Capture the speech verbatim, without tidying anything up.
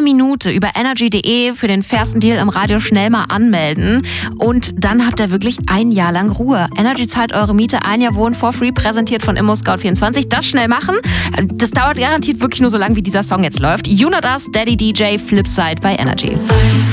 Minute über energy punkt de für den fairsten Deal im Radio schnell mal anmelden und dann habt ihr wirklich ein Jahr lang Ruhe. Energy zahlt eure Miete, ein Jahr Wohnen for free, präsentiert von ImmoScout vierundzwanzig. Das schnell machen. Das dauert garantiert wirklich nur so lange, wie dieser Song jetzt läuft. You Not Us, Daddy D J, Flipside bei Energy.